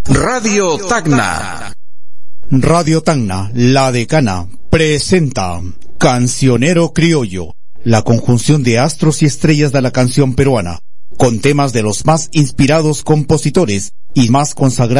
Radio Tacna. Radio Tacna, la decana, presenta Cancionero Criollo, la conjunción de astros y estrellas de la canción peruana, con temas de los más inspirados compositores y más consagrados